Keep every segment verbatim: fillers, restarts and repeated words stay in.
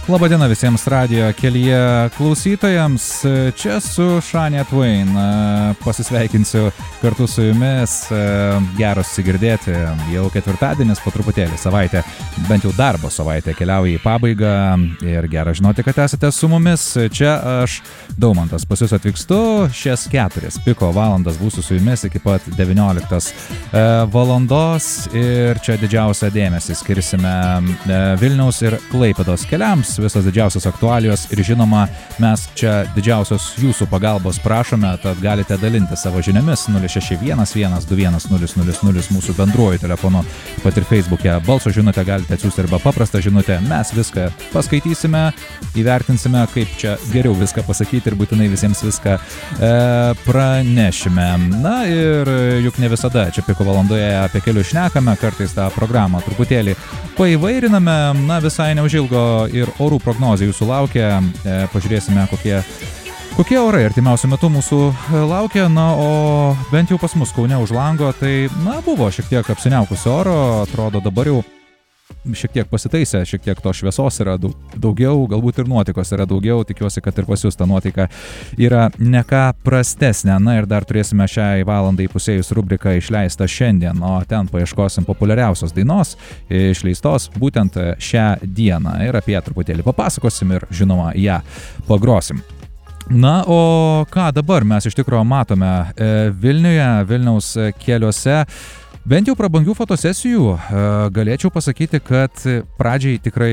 Labadiena visiems radijo kelyje klausytojams. Čia su Shania Twain. Pasisveikinsiu kartu su jumis. Geras susigirdėti. Jau ketvirtadienis, po truputėlį savaitė, bent jau darbo savaitė keliauja į pabaigą. Ir gera žinoti, kad esate su mumis. Čia aš, Daumantas, pas jūs atvykstu. Šias keturias piko valandas būsiu su jumis iki pat devynioliktos valandos. Ir čia didžiausią dėmesį skirsime Vilniaus ir Klaipėdos keliams. Visos didžiausios aktualijos ir žinoma, mes čia didžiausios jūsų pagalbos prašome, tad galite dalinti savo žiniomis nulis šeši vienas vienas du vienas nulis nulis nulis mūsų bendruoju telefonu, pat ir Facebook'e. Balso žinutę galite atsiųsti arba paprastą žinutę. Mes viską paskaitysime, įvertinsime, kaip čia geriau viską pasakyti ir būtinai visiems viską e, pranešime. Na ir juk ne visada čia piko valandoje apie kelius šnekame, kartais tą programą truputėlį paįvairiname. Na visai neužilgo ir orų prognozė jūsų laukia. E, pažiūrėsime, kokie, kokie orai artimiausiu metu mūsų laukia. Na, o bent jau pas mus Kaune už lango, tai, na, buvo šiek tiek apsiniaukusio oro. Atrodo dabar jau šiek tiek pasitaisė, šiek tiek to šviesos yra daugiau, galbūt ir nuotaikos yra daugiau. Tikiuosi, kad ir pas jūs ta nuotaika yra ne ką prastesnė. Na ir dar turėsime šiai valandai įpusėjus rubriką išleistą šiandien, o ten paieškosim populiariausios dainos išleistos būtent šią dieną. Ir apie ją truputėlį papasakosim ir, žinoma, ją pagrosim. Na, o ką dabar mes iš tikrųjų matome Vilniuje, Vilniaus keliuose? Bent jau prabangių fotosesijų galėčiau pasakyti, kad pradžiai tikrai,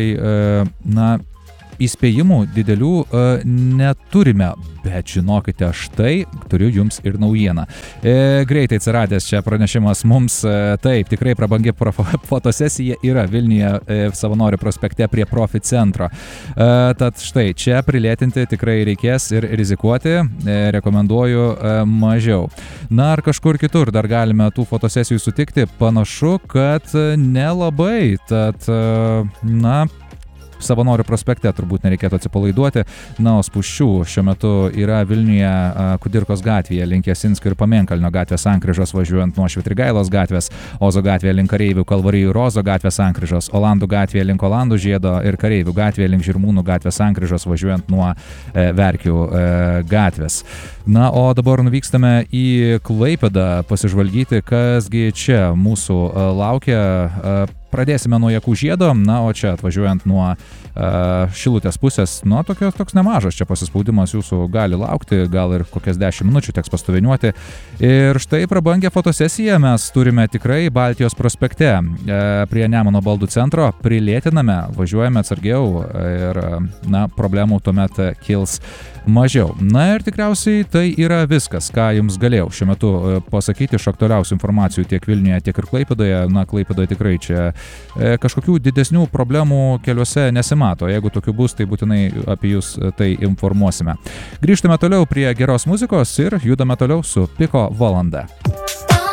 na, įspėjimų didelių neturime, bet žinokite, štai turiu jums ir naujieną. E, greitai atsiradęs čia pranešimas mums, e, taip, tikrai prabangi fotosesija yra Vilniuje e, Savanorių prospekte prie Profi centro. E, tad štai, čia prilėtinti tikrai reikės ir rizikuoti, e, rekomenduoju e, mažiau. Na, ar kažkur kitur dar galime tų fotosesijų sutikti? Panašu, kad nelabai, tad, e, na, Savanorių prospekte turbūt nereikėtų atsipalaiduoti. Na, o spūsčių šiuo metu yra Vilniuje Kudirkos gatvėje link Jasinskio ir Pamėnkalnio gatvės sankryžos važiuojant nuo Švitrigailos gatvės, Ozo gatvėje link Kareivių Kalvarijų ir Ozo gatvės sankryžos, Olandų gatvėje link Olandų žiedo ir Kareivių gatvėje link Žirmūnų gatvės sankryžos važiuojant nuo e, Verkių e, gatvės. Na, o dabar nuvykstame į Klaipėdą pasižvalgyti, kasgi čia mūsų e, laukia. E, Pradėsime nuo Jakų žiedo, na, o čia atvažiuojant nuo uh, Šilutės pusės, nu, tokios, toks nemažas čia pasispaudimas jūsų gali laukti, gal ir kokias dešimt minučių teks pastoviniuoti. Ir štai prabangę fotosesiją mes turime tikrai Baltijos prospekte, uh, prie Nemuno baldų centro, prilėtiname, važiuojame atsargiau ir, na, problemų tuomet kils mažiau. Na ir tikriausiai tai yra viskas, ką jums galėjau šiuo metu pasakyti iš aktualiausių informacijų tiek Vilniuje, tiek ir Klaipėdoje. Na, Klaipėdoje tikrai čia e, kažkokių didesnių problemų keliuose nesimato. Jeigu tokių bus, tai būtinai apie jūs tai informuosime. Grįžtame toliau prie geros muzikos ir judame toliau su Piko valanda.